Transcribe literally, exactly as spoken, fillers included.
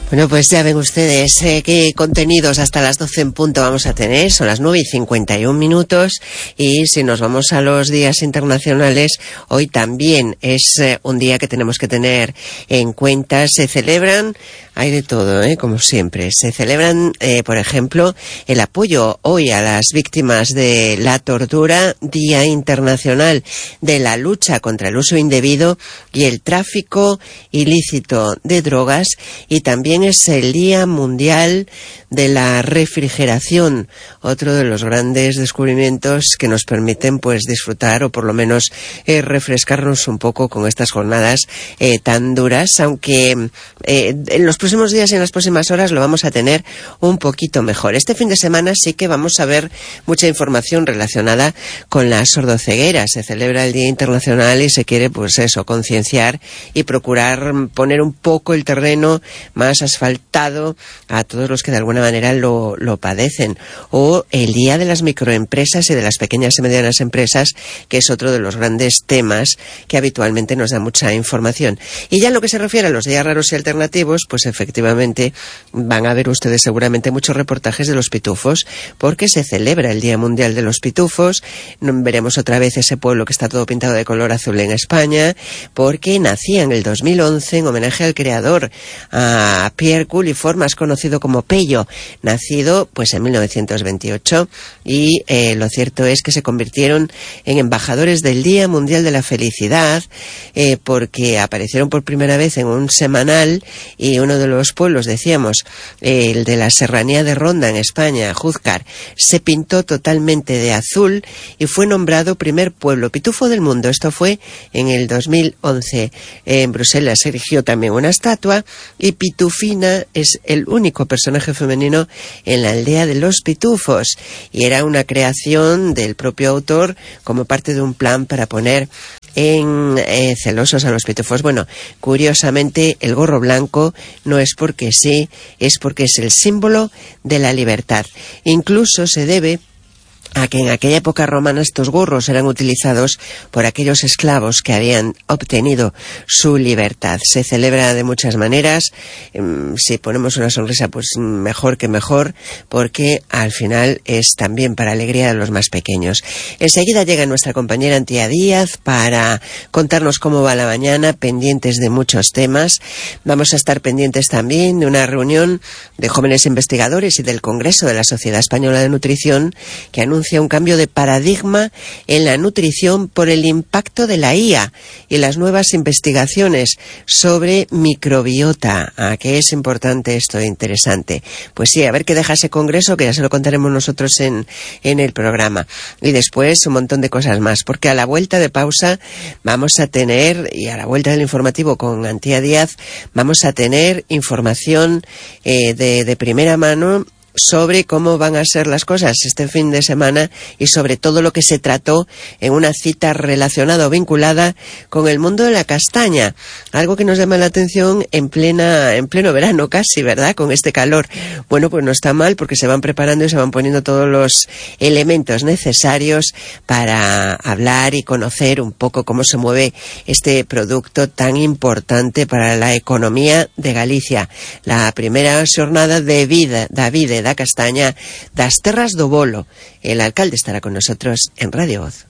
Bueno, pues ya ven ustedes eh, qué contenidos hasta las doce en punto vamos a tener. Son las nueve y cincuenta y un minutos. Y si nos vamos a los días internacionales, hoy también es eh, un día que tenemos que tener en cuenta. Se celebran, hay de todo, ¿eh? Como siempre. Se celebran, eh, por ejemplo, el apoyo hoy a las víctimas de la tortura, Día Internacional de la Lucha contra el Uso Indebido y el Tráfico Ilícito de Drogas, y también es el Día Mundial de la Refrigeración, otro de los grandes descubrimientos que nos permiten pues disfrutar o por lo menos eh, refrescarnos un poco con estas jornadas eh, tan duras, aunque eh, en los próximos días y en las próximas horas lo vamos a tener un poquito mejor. Este fin de semana sí que vamos a ver mucha información relacionada con la sordoceguera. Se celebra el Día Internacional y se quiere pues eso, concienciar y procurar poner un poco el terreno más asfaltado a todos los que de alguna manera lo, lo padecen. O el Día de las Microempresas y de las Pequeñas y Medianas Empresas, que es otro de los grandes temas que habitualmente nos da mucha información. Y ya en lo que se refiere a los días raros y alternativos, pues efectivamente van a ver ustedes seguramente muchos reportajes de los pitufos, porque se celebra el Día Mundial de los Pitufos. Veremos otra vez ese pueblo que está todo pintado de color azul en España, porque nacía en el dos mil once en homenaje al creador, a Pierre Cullifort, más conocido como Pello, nacido pues en mil novecientos veintiocho, y eh, lo cierto es que se convirtieron en embajadores del Día Mundial de la Felicidad, eh, porque aparecieron por primera vez en un semanal, y uno de los pueblos, decíamos, eh, el de la serranía de Ronda en España, Júzcar, se pintó totalmente de azul y fue nombrado primer pueblo pitufo del mundo. Esto fue en el dos mil once. En Bruselas se erigió también una estatua, y Pitufina es el único personaje femenino en la aldea de los pitufos, y era una creación del propio autor como parte de un plan para poner en eh, celosos a los pitufos. Bueno, curiosamente el gorro blanco no es porque sí, es porque es el símbolo de la libertad. Incluso se debe a que en aquella época romana estos gorros eran utilizados por aquellos esclavos que habían obtenido su libertad. Se celebra de muchas maneras. Si ponemos una sonrisa, pues mejor que mejor, porque al final es también para alegría de los más pequeños. Enseguida llega nuestra compañera Antía Díaz para contarnos cómo va la mañana, pendientes de muchos temas. Vamos a estar pendientes también de una reunión de jóvenes investigadores y del Congreso de la Sociedad Española de Nutrición, que anuncia un cambio de paradigma en la nutrición por el impacto de la I A y las nuevas investigaciones sobre microbiota. ¿A qué es importante esto e interesante? Pues sí, a ver qué deja ese congreso, que ya se lo contaremos nosotros en, en el programa. Y después un montón de cosas más, porque a la vuelta de pausa vamos a tener, y a la vuelta del informativo con Antía Díaz, vamos a tener información eh, de, de primera mano sobre cómo van a ser las cosas este fin de semana, y sobre todo lo que se trató en una cita relacionada o vinculada con el mundo de la castaña, algo que nos llama la atención en plena en pleno verano casi, ¿verdad?, con este calor. Bueno, pues no está mal, porque se van preparando y se van poniendo todos los elementos necesarios para hablar y conocer un poco cómo se mueve este producto tan importante para la economía de Galicia. La primera jornada de vida, David da Castaña das Terras do Bolo. El alcalde estará con nosotros en Radio Voz.